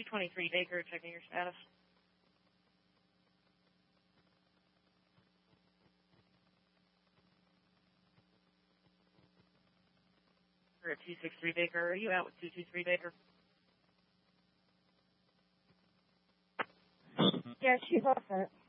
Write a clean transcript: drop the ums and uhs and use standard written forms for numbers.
223 Baker, checking your status. We're at 263 Baker. Are you out with 223 Baker? Yeah, she's all set.